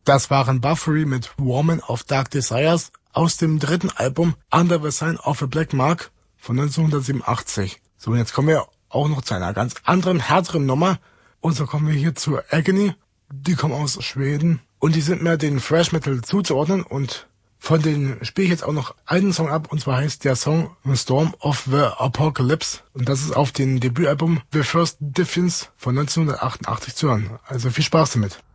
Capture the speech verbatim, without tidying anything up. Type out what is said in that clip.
Das waren Buffery mit Woman of Dark Desires aus dem dritten Album Under the Sign of a Black Mark von neunzehnhundertsiebenundachtzig. So, und jetzt kommen wir auch noch zu einer ganz anderen, härteren Nummer. Und so kommen wir hier zu Agony. Die kommen aus Schweden und die sind mehr den Thrash Metal zuzuordnen, und von denen spiele ich jetzt auch noch einen Song ab, und zwar heißt der Song Storm of the Apocalypse, und das ist auf dem Debütalbum The First Defiance von neunzehnhundertachtundachtzig zu hören. Also viel Spaß damit.